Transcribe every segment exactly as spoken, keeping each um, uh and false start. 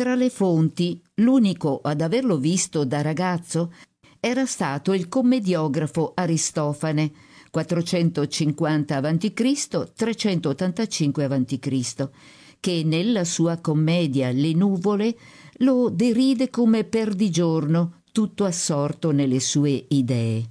Tra le fonti, l'unico ad averlo visto da ragazzo era stato il commediografo Aristofane, quattrocentocinquanta avanti Cristo trecentottantacinque avanti Cristo, che nella sua commedia Le nuvole lo deride come perdigiorno, tutto assorto nelle sue idee.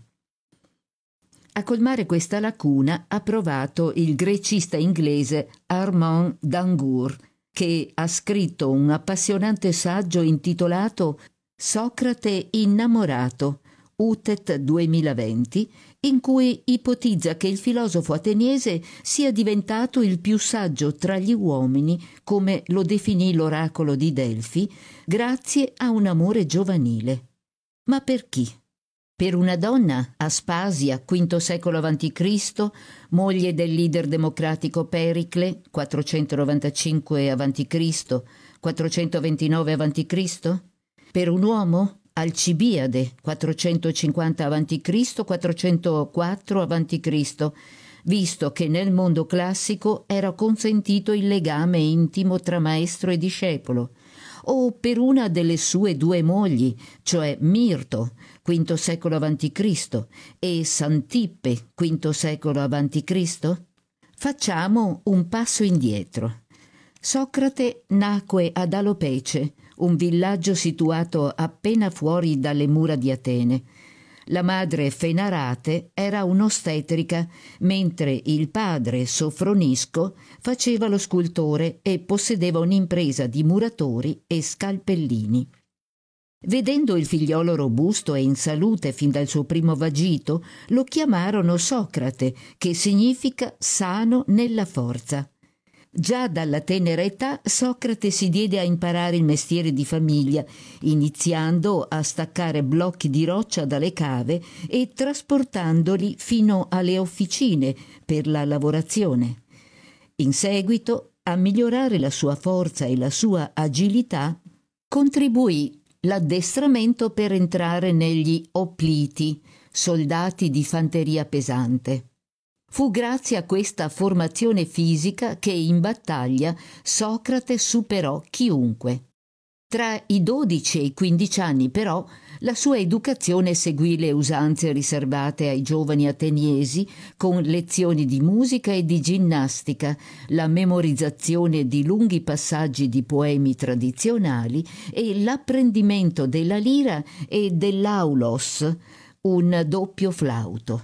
A colmare questa lacuna ha provato il grecista inglese Armand Dangour, che ha scritto un appassionante saggio intitolato Socrate innamorato, Utet duemilaventi, in cui ipotizza che il filosofo ateniese sia diventato il più saggio tra gli uomini, come lo definì l'oracolo di Delfi, grazie a un amore giovanile. Ma per chi? Per una donna, Aspasia, quinto secolo avanti Cristo, moglie del leader democratico Pericle, quattrocentonovantacinque avanti Cristo quattrocentoventinove avanti Cristo? Per un uomo, Alcibiade, quattrocentocinquanta avanti Cristo quattrocentoquattro avanti Cristo, visto che nel mondo classico era consentito il legame intimo tra maestro e discepolo, o per una delle sue due mogli, cioè Mirto, quinto secolo avanti Cristo, e Santippe, quinto secolo avanti Cristo? Facciamo un passo indietro. Socrate nacque ad Alopece, un villaggio situato appena fuori dalle mura di Atene. La madre Fenarate era un'ostetrica, mentre il padre Sofronisco faceva lo scultore e possedeva un'impresa di muratori e scalpellini. Vedendo il figliolo robusto e in salute fin dal suo primo vagito, lo chiamarono Socrate, che significa sano nella forza. Già dalla tenera età Socrate si diede a imparare il mestiere di famiglia, iniziando a staccare blocchi di roccia dalle cave e trasportandoli fino alle officine per la lavorazione. In seguito, a migliorare la sua forza e la sua agilità, contribuì l'addestramento per entrare negli opliti, soldati di fanteria pesante. Fu grazie a questa formazione fisica che in battaglia Socrate superò chiunque. Tra i dodici e i quindici anni, però, la sua educazione seguì le usanze riservate ai giovani ateniesi, con lezioni di musica e di ginnastica, la memorizzazione di lunghi passaggi di poemi tradizionali e l'apprendimento della lira e dell'aulos, un doppio flauto.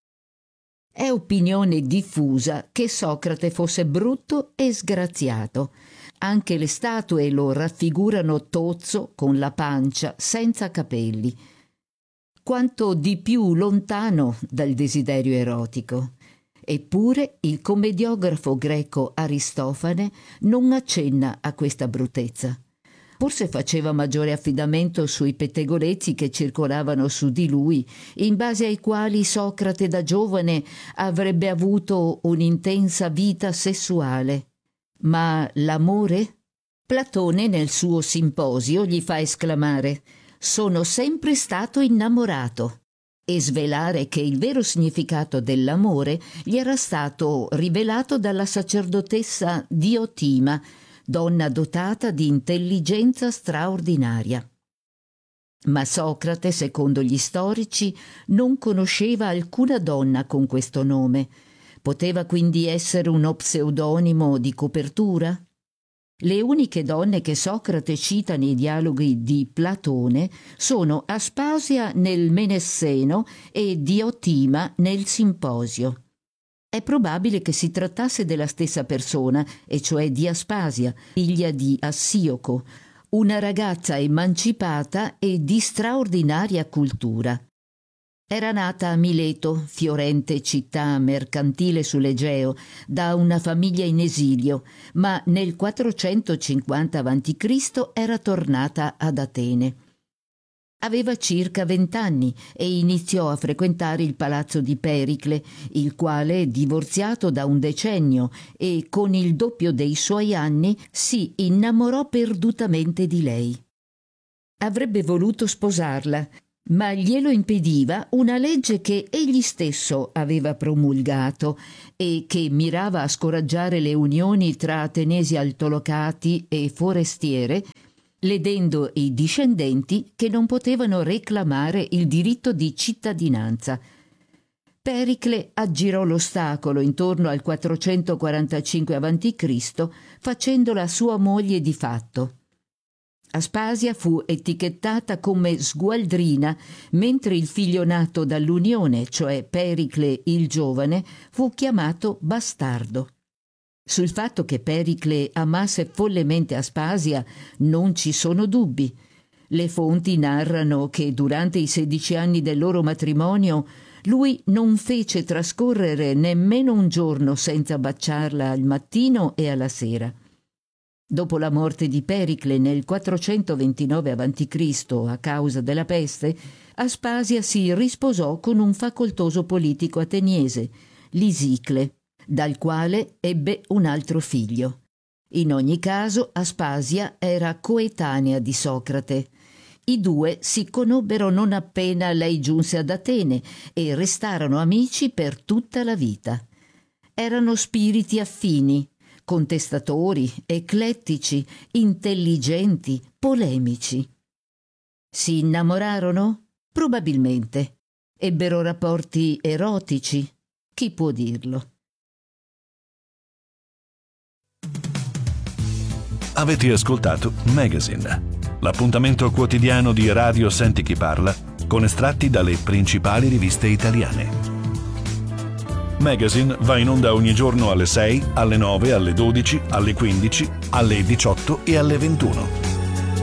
È opinione diffusa che Socrate fosse brutto e sgraziato. Anche le statue lo raffigurano tozzo, con la pancia, senza capelli. Quanto di più lontano dal desiderio erotico. Eppure il commediografo greco Aristofane non accenna a questa bruttezza. Forse faceva maggiore affidamento sui pettegolezzi che circolavano su di lui, in base ai quali Socrate da giovane avrebbe avuto un'intensa vita sessuale. Ma l'amore? Platone nel suo Simposio gli fa esclamare «Sono sempre stato innamorato» e svelare che il vero significato dell'amore gli era stato rivelato dalla sacerdotessa Diotima, donna dotata di intelligenza straordinaria. Ma Socrate, secondo gli storici, non conosceva alcuna donna con questo nome. Poteva quindi essere uno pseudonimo di copertura? Le uniche donne che Socrate cita nei dialoghi di Platone sono Aspasia nel Menesseno e Diotima nel Simposio. È probabile che si trattasse della stessa persona, e cioè di Aspasia, figlia di Assioco, una ragazza emancipata e di straordinaria cultura. Era nata a Mileto, fiorente città mercantile sull'Egeo, da una famiglia in esilio, ma nel quattrocentocinquanta avanti Cristo era tornata ad Atene. Aveva circa vent'anni e iniziò a frequentare il palazzo di Pericle, il quale, divorziato da un decennio e con il doppio dei suoi anni, si innamorò perdutamente di lei. Avrebbe voluto sposarla, ma glielo impediva una legge che egli stesso aveva promulgato e che mirava a scoraggiare le unioni tra atenesi altolocati e forestiere, ledendo i discendenti che non potevano reclamare il diritto di cittadinanza. Pericle aggirò l'ostacolo intorno al quattrocentoquarantacinque avanti Cristo facendola sua moglie di fatto. Aspasia fu etichettata come sgualdrina, mentre il figlio nato dall'unione, cioè Pericle il giovane, fu chiamato bastardo. Sul fatto che Pericle amasse follemente Aspasia non ci sono dubbi. Le fonti narrano che durante i sedici anni del loro matrimonio lui non fece trascorrere nemmeno un giorno senza baciarla al mattino e alla sera. Dopo la morte di Pericle nel quattrocentoventinove avanti Cristo a causa della peste, Aspasia si risposò con un facoltoso politico ateniese, Lisicle, dal quale ebbe un altro figlio. In ogni caso, Aspasia era coetanea di Socrate. I due si conobbero non appena lei giunse ad Atene e restarono amici per tutta la vita. Erano spiriti affini, contestatori, eclettici, intelligenti, polemici. Si innamorarono? Probabilmente. Ebbero rapporti erotici? Chi può dirlo? Avete ascoltato Magazine, l'appuntamento quotidiano di Radio Senti Chi Parla con estratti dalle principali riviste italiane. Magazine va in onda ogni giorno alle sei, alle nove, alle dodici, alle quindici, alle diciotto e alle ventuno.